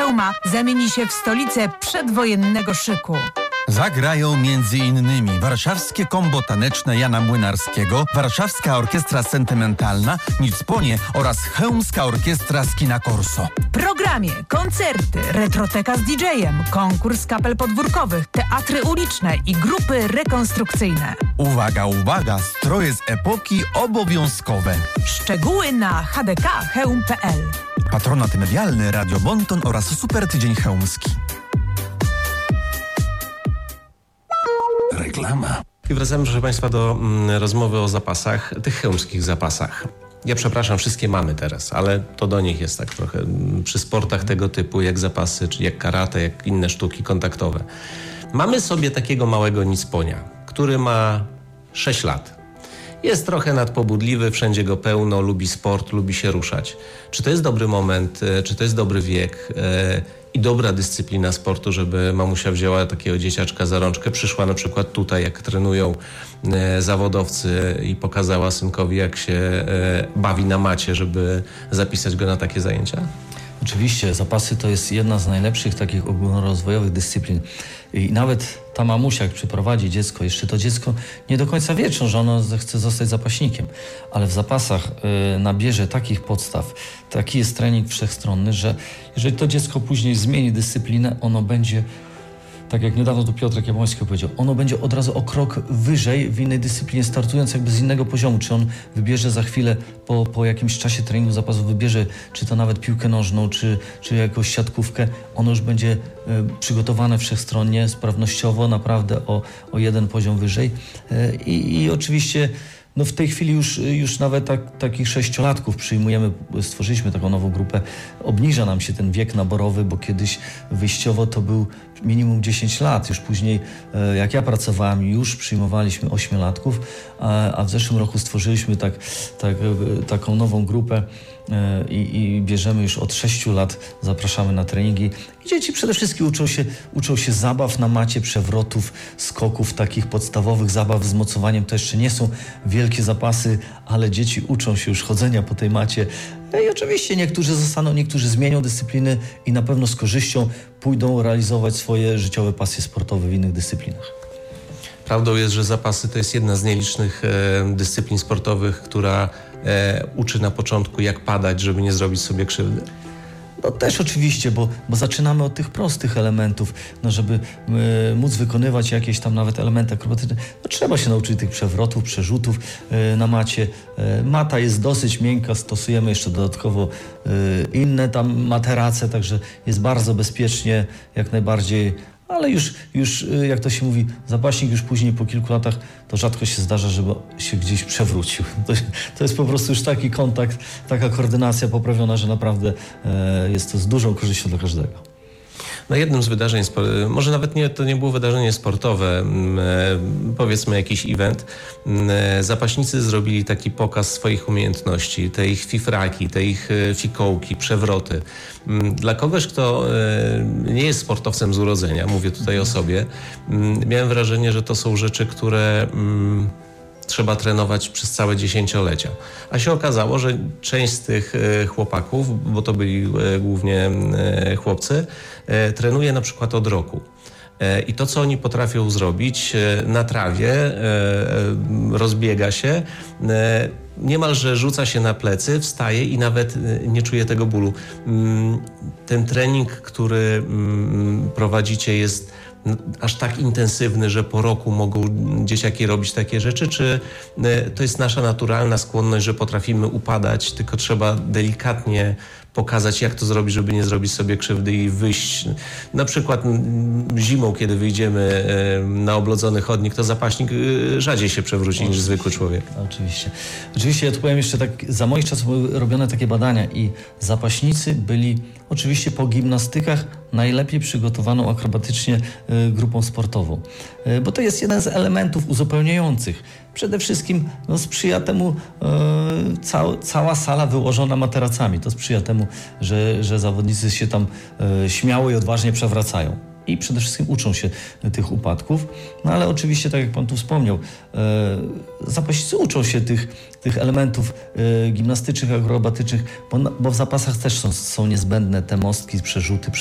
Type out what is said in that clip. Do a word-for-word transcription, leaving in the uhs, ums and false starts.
Chełma zamieni się w stolicę przedwojennego szyku. Zagrają między innymi warszawskie kombo taneczne Jana Młynarskiego, warszawska orkiestra sentymentalna Nic Płonie oraz chełmska orkiestra z kina Corso. W programie koncerty, retroteka z didżejem, konkurs kapel podwórkowych, teatry uliczne i grupy rekonstrukcyjne. Uwaga, uwaga, stroje z epoki obowiązkowe. Szczegóły na h d k chełm kropka p l. Patronat medialny Radio Bonton oraz Super Tydzień Chełmski. Reklama. I wracamy, proszę Państwa, do mm, rozmowy o zapasach, tych chełmskich zapasach. Ja przepraszam, wszystkie mamy teraz, ale to do nich jest tak trochę. Przy sportach tego typu, jak zapasy, czy jak karate, jak inne sztuki kontaktowe. Mamy sobie takiego małego nicponia, który ma sześć lat. Jest trochę nadpobudliwy, wszędzie go pełno, lubi sport, lubi się ruszać. Czy to jest dobry moment, czy to jest dobry wiek e, i dobra dyscyplina sportu, żeby mamusia wzięła takiego dzieciaczka za rączkę, przyszła na przykład tutaj, jak trenują e, zawodowcy i pokazała synkowi, jak się e, bawi na macie, żeby zapisać go na takie zajęcia? Oczywiście, zapasy to jest jedna z najlepszych takich ogólnorozwojowych dyscyplin. I nawet ta mamusia, jak przyprowadzi dziecko, jeszcze to dziecko nie do końca wie, że ono chce zostać zapaśnikiem, ale w zapasach y, nabierze takich podstaw, taki jest trening wszechstronny, że jeżeli to dziecko później zmieni dyscyplinę, ono będzie, tak jak niedawno tu Piotrek Jabłoński powiedział, ono będzie od razu o krok wyżej w innej dyscyplinie, startując jakby z innego poziomu. Czy on wybierze za chwilę, po, po jakimś czasie treningu zapasów, wybierze czy to nawet piłkę nożną, czy, czy jakąś siatkówkę, ono już będzie y, przygotowane wszechstronnie, sprawnościowo, naprawdę o, o jeden poziom wyżej. Y, i, I oczywiście no w tej chwili już, już nawet tak, takich sześciolatków przyjmujemy, stworzyliśmy taką nową grupę. Obniża nam się ten wiek naborowy, bo kiedyś wyjściowo to był minimum dziesięć lat. Już później, jak ja pracowałem, już przyjmowaliśmy ośmiolatków, a, a w zeszłym roku stworzyliśmy tak, tak, taką nową grupę i, i bierzemy już od sześciu lat, zapraszamy na treningi. I dzieci przede wszystkim uczą się, uczą się zabaw na macie, przewrotów, skoków, takich podstawowych zabaw z mocowaniem. To jeszcze nie są wielkie zapasy, ale dzieci uczą się już chodzenia po tej macie. I oczywiście niektórzy zostaną, niektórzy zmienią dyscypliny i na pewno z korzyścią pójdą realizować swoje życiowe pasje sportowe w innych dyscyplinach. Prawdą jest, że zapasy to jest jedna z nielicznych e, dyscyplin sportowych, która e, uczy na początku, jak padać, żeby nie zrobić sobie krzywdy. No też oczywiście, bo, bo zaczynamy od tych prostych elementów, no żeby y, móc wykonywać jakieś tam nawet elementy akrobatyczne, no trzeba się nauczyć tych przewrotów, przerzutów y, na macie. Y, mata jest dosyć miękka, stosujemy jeszcze dodatkowo y, inne tam materace, także jest bardzo bezpiecznie, jak najbardziej. Ale już, już, jak to się mówi, zapaśnik już później po kilku latach, to rzadko się zdarza, żeby się gdzieś przewrócił. To, to jest po prostu już taki kontakt, taka koordynacja poprawiona, że naprawdę e, jest to z dużą korzyścią dla każdego. No jednym z wydarzeń, może nawet nie, to nie było wydarzenie sportowe, powiedzmy jakiś event, zapaśnicy zrobili taki pokaz swoich umiejętności, te ich fifraki, te ich fikołki, przewroty. Dla kogoś, kto nie jest sportowcem z urodzenia, mówię tutaj o sobie, miałem wrażenie, że to są rzeczy, które trzeba trenować przez całe dziesięciolecia. A się okazało, że część z tych chłopaków, bo to byli głównie chłopcy, trenuje na przykład od roku. I to, co oni potrafią zrobić na trawie, rozbiega się, niemalże rzuca się na plecy, wstaje i nawet nie czuje tego bólu. Ten trening, który prowadzicie, jest aż tak intensywny, że po roku mogą dzieciaki robić takie rzeczy, czy to jest nasza naturalna skłonność, że potrafimy upadać, tylko trzeba delikatnie pokazać, jak to zrobić, żeby nie zrobić sobie krzywdy i wyjść. Na przykład zimą, kiedy wyjdziemy na oblodzony chodnik, to zapaśnik rzadziej się przewróci niż zwykły człowiek. Oczywiście. Oczywiście ja tu powiem jeszcze tak, za moich czasów były robione takie badania i zapaśnicy byli oczywiście po gimnastykach najlepiej przygotowaną akrobatycznie grupą sportową. Bo to jest jeden z elementów uzupełniających. Przede wszystkim no, sprzyja temu e, cał, cała sala wyłożona materacami. To sprzyja temu, że, że zawodnicy się tam e, śmiało i odważnie przewracają. I przede wszystkim uczą się tych upadków. No ale oczywiście, tak jak Pan tu wspomniał, e, zapaśnicy uczą się tych, tych elementów e, gimnastycznych, akrobatycznych, bo, bo w zapasach też są, są niezbędne te mostki, przerzuty,